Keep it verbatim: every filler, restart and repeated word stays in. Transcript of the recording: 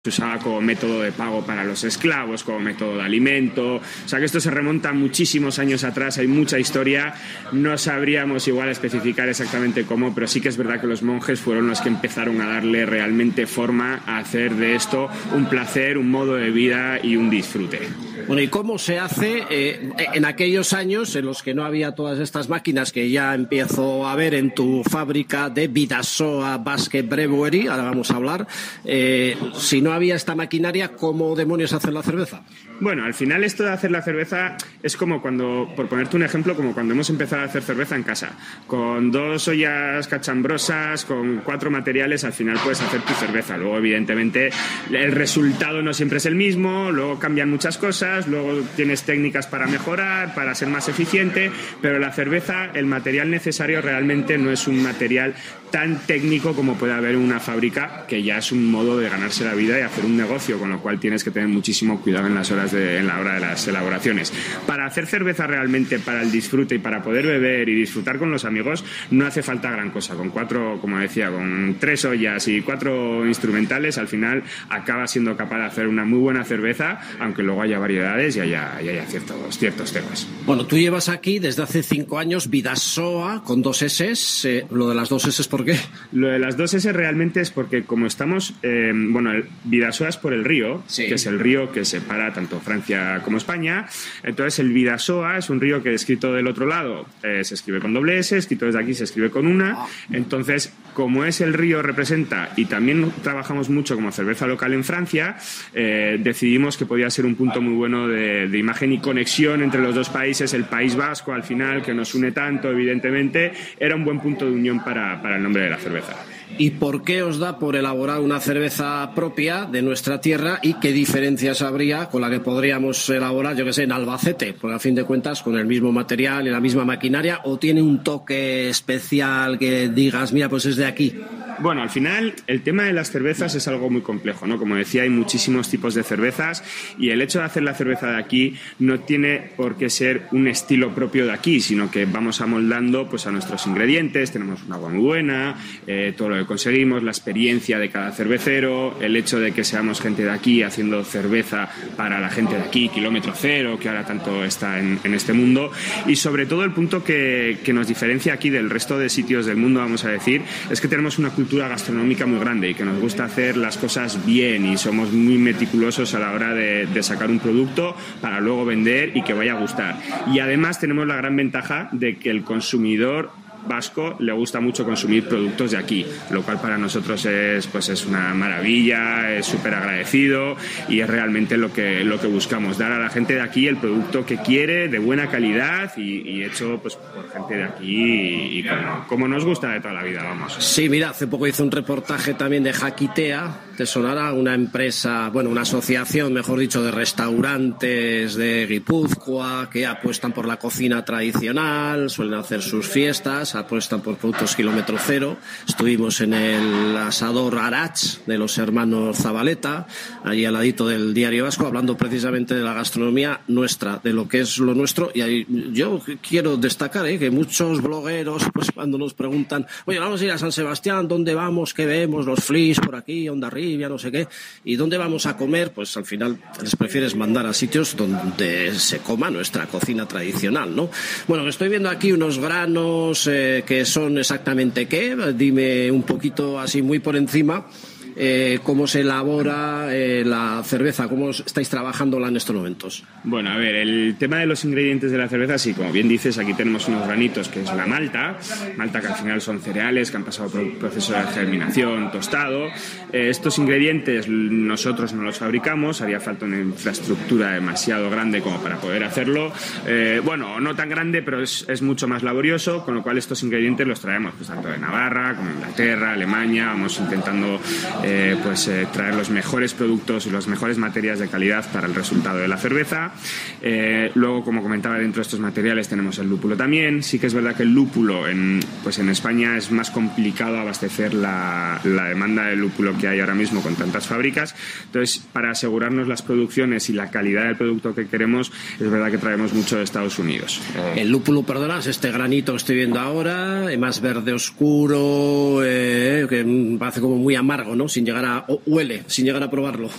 se usaba como método de pago para los esclavos, como método de alimento. O sea que esto se remonta muchísimos años atrás, hay mucha historia. No sabríamos igual especificar exactamente cómo, pero sí que es verdad que los monjes fueron los que empezaron a darle realmente forma a hacer de esto un placer, un modo de vida y un disfrute. Bueno, ¿y cómo se hace eh, en aquellos años en los que no había todas estas máquinas que ya empiezo a ver en tu fábrica de Bidasoa Basque Brewery? Ahora vamos a hablar. Eh, si no había esta maquinaria, ¿cómo demonios hacer la cerveza? Bueno, al final esto de hacer la cerveza es como cuando, por ponerte un ejemplo, como cuando hemos empezado a hacer cerveza en casa. Con dos ollas cachambrosas, con cuatro materiales, al final puedes hacer tu cerveza. Luego, evidentemente, el resultado no siempre es el mismo, luego cambian muchas cosas, luego tienes técnicas para mejorar, para ser más eficiente, pero la cerveza, el material necesario realmente no es un material tan técnico como puede haber en una fábrica, que ya es un modo de ganarse la vida y hacer un negocio, con lo cual tienes que tener muchísimo cuidado en las horas de, en la hora de las elaboraciones. Para hacer cerveza realmente para el disfrute y para poder beber y disfrutar con los amigos no hace falta gran cosa. Con cuatro, como decía, con tres ollas y cuatro instrumentales, al final acaba siendo capaz de hacer una muy buena cerveza, aunque luego haya variedades y haya, y haya ciertos, ciertos temas. Bueno, tú llevas aquí desde hace cinco años Bidasoa con dos S. Eh, lo de las dos S, ¿por qué? Lo de las dos S realmente es porque como estamos, eh, bueno, el Bidasoa es por el río, sí, que es el río que separa tanto Francia como España. Entonces el Bidasoa es un río que escrito del otro lado eh, se escribe con doble S, escrito desde aquí se escribe con una. Entonces, como es el río representa, y también trabajamos mucho como cerveza local en Francia, eh, decidimos que podía ser un punto muy bueno de, de imagen y conexión entre los dos países. El País Vasco, al final, que nos une tanto, evidentemente, era un buen punto de unión para, para el nombre de la cerveza. ¿Y por qué os da por elaborar una cerveza propia de nuestra tierra y qué diferencias habría con la que podríamos elaborar, yo que sé, en Albacete? Porque a fin de cuentas con el mismo material y la misma maquinaria, ¿o tiene un toque especial que digas, mira, pues es de aquí? Bueno, al final el tema de las cervezas es algo muy complejo, ¿no? Como decía, hay muchísimos tipos de cervezas y el hecho de hacer la cerveza de aquí no tiene por qué ser un estilo propio de aquí, sino que vamos amoldando pues a nuestros ingredientes. Tenemos un agua muy buena, eh, todo lo que conseguimos, la experiencia de cada cervecero, el hecho de que seamos gente de aquí haciendo cerveza para la gente de aquí, kilómetro cero, que ahora tanto está en, en este mundo, y sobre todo el punto que, que nos diferencia aquí del resto de sitios del mundo, vamos a decir, es que tenemos una cultura gastronómica muy grande y que nos gusta hacer las cosas bien y somos muy meticulosos a la hora de, de sacar un producto para luego vender y que vaya a gustar. Y además tenemos la gran ventaja de que el consumidor vasco le gusta mucho consumir productos de aquí, lo cual para nosotros es pues es una maravilla, es súper agradecido y es realmente lo que lo que buscamos, dar a la gente de aquí el producto que quiere, de buena calidad y, y hecho pues por gente de aquí y, y como, como nos gusta de toda la vida, vamos. Sí, mira, hace poco hice un reportaje también de Jaquitea, te sonará, una empresa, bueno, una asociación, mejor dicho, de restaurantes de Guipúzcoa que apuestan por la cocina tradicional, suelen hacer sus fiestas, apuestan por productos kilómetro cero. Estuvimos en el asador Arach de los hermanos Zabaleta, allí al ladito del Diario Vasco, hablando precisamente de la gastronomía nuestra, de lo que es lo nuestro. Y ahí yo quiero destacar ¿eh? que muchos blogueros, pues cuando nos preguntan, oye, vamos a ir a San Sebastián, ¿dónde vamos? ¿Qué vemos? Los flis por aquí, Hondarribia, no sé qué. ¿Y dónde vamos a comer? Pues al final les prefieres mandar a sitios donde se coma nuestra cocina tradicional, ¿no? Bueno, estoy viendo aquí unos granos eh, que son exactamente qué, dime un poquito así muy por encima eh, cómo se elabora eh, la cerveza, cómo estáis trabajándola en estos momentos. Bueno, a ver, el tema de los ingredientes de la cerveza, sí, como bien dices, aquí tenemos unos granitos que es la malta, malta que al final son cereales que han pasado por un proceso de germinación, tostado. Eh, estos ingredientes nosotros no los fabricamos, haría falta una infraestructura demasiado grande como para poder hacerlo. Eh, bueno, no tan grande, pero es, es mucho más laborioso, con lo cual estos ingredientes los traemos pues tanto de Navarra como Inglaterra, Alemania, vamos intentando Eh, pues eh, traer los mejores productos y las mejores materias de calidad para el resultado de la cerveza. Eh, luego, como comentaba, dentro de estos materiales tenemos el lúpulo también. Sí que es verdad que el lúpulo en, pues en España es más complicado abastecer la, la demanda de lúpulo que hay ahora mismo con tantas fábricas. Entonces, para asegurarnos las producciones y la calidad del producto que queremos, es verdad que traemos mucho de Estados Unidos. El lúpulo, perdonad, este granito que estoy viendo ahora, más verde oscuro, eh, que parece como muy amargo, ¿no? Sin llegar a... o huele, sin llegar a probarlo.